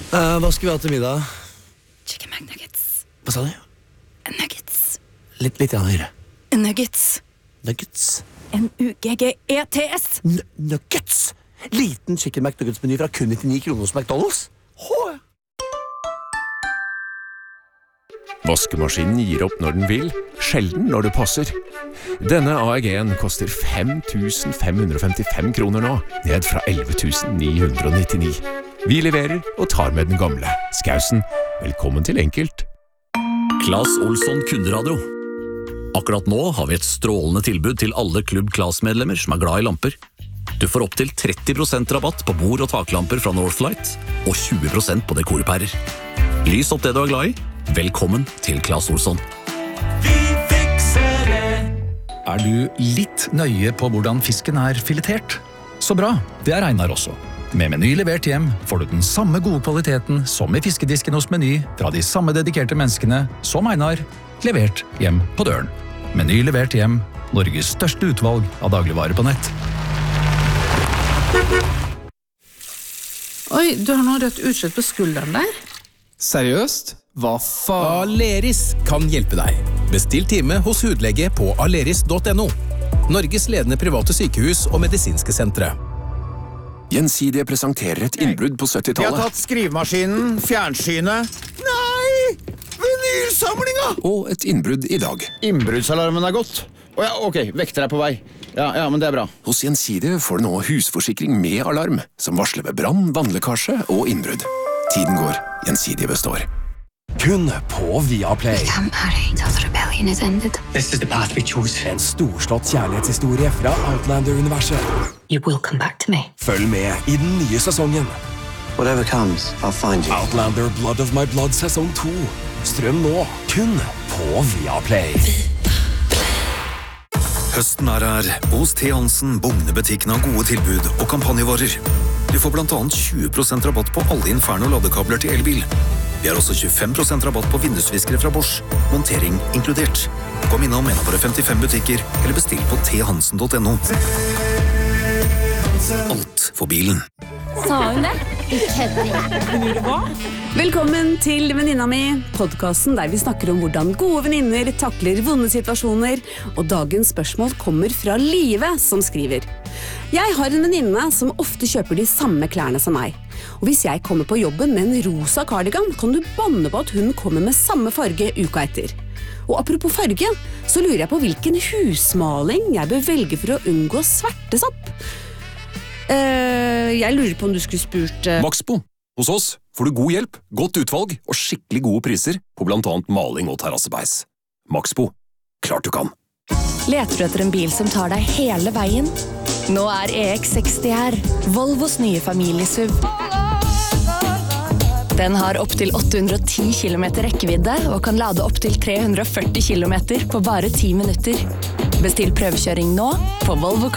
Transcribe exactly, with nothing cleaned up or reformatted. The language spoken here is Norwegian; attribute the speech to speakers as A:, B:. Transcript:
A: Uh, hva skal vi ha til middag?
B: Chicken McNuggets.
A: Hva sa du?
B: Nuggets.
A: Litt, litt høyere.
B: Nuggets.
A: Nuggets.
B: N U G G E T S.
A: N nuggets? Liten chicken McNuggets-meny fra kun nittini kroner hos McDonald's? Hå!
C: Vaskemaskinen gir opp når den vil, sjelden når det passer. Denne A E G-en koster fem tusen fem hundre og femtifem kroner nå, ned fra elleve tusen ni hundre og nittini. Vi leverer og tar med den gamle. Skausen, velkommen til Enkelt.
D: Claes Olsson Kunderadio. Akkurat nå har vi et strålende tilbud til alle Klubb Claes-medlemmer som er glad i lamper. Du får opp til tretti prosent rabatt på bord- og taklamper fra Northlight, og tjue prosent på dekorpærer. Lys opp det du er glad i. Velkommen til Claes Olsson.
E: Vi fikser det.
F: Er du litt nøye på hvordan fisken er filetert? Så bra, det er Einar også. Med Meny levert hjem får du den samme gode kvaliteten som i fiskedisken hos Meny, fra de samme dedikerte menneskene som Einar, levert hjem på døren. Meny levert hjem, Norges største utvalg av dagligvarer på nett.
G: Oi, du har noe rødt utslett på skulderen der.
H: Seriøst? Hva faen? Aleris kan hjelpe deg. Bestill time hos hudlege på aleris punktum no. Norges ledende private sykehus og medisinske sentre.
C: Gjensidige presenterer et innbrudd på syttitallet.
I: Vi har tatt skrivemaskinen, fjernsynet. Nei! Vinylsamlinga!
C: Og et innbrudd i dag.
I: Innbruddsalarmen er gått. Å ja, ok, vekter er på vei. Ja, ja, men det er bra.
C: Hos Gjensidige får du nå husforsikring med alarm, som varsler ved brann, vannlekkasje og innbrudd. Tiden går, Gjensidige består.
J: Kun på Viaplay.
K: This is the path we chose.
J: En storslått kjærlighetshistorie fra Outlander-universet.
K: You will come back to me.
J: Følg med i den nye sesongen.
L: Whatever comes, I'll find you.
J: Outlander Blood of My Blood sesong to. Strøm nå, kun på Viaplay.
M: Høsten er her. Hos T. Hansen bugner butikken av gode tilbud og kampanjevarer. Du får blant annet tjue prosent rabatt på alle Inferno ladekabler til elbil. Vi har også tjuefem prosent rabatt på vindusviskere fra Bosch. Montering inkludert. Kom innom en av våre femtifem butikker, eller bestill på t hansen punktum no. Alt for bilen.
B: Sa hun det? Velkommen til Venninna mi, podcasten der vi snakker om hvordan gode venninner takler vonde situasjoner, og dagens spørsmål kommer fra Live som skriver. Jeg har en venninne som ofte kjøper de samme klærne som meg. Og hvis jeg kommer på jobben med en rosa cardigan, kan du banne på at hun kommer med samme farge uka etter. Og apropos farge, så lurer jeg på hvilken husmaling jeg bør velge for å unngå svertesopp. Uh, jeg lurer på om du skulle spurt... Uh...
C: Maxbo. Hos oss får du god hjelp, godt utvalg og skikkelig gode priser på blant annet maling og terrassebeis. Maxbo. Klart du kan.
N: Leter du etter en bil som tar deg hele veien? Nå er E X seksti her, Volvos nye familiesuv. Den har opp til åtte hundre og ti kilometer rekkevidde og kan lade opp til tre hundre og førti kilometer på bare ti minutter. Bestill prøvekjøring nå på volvo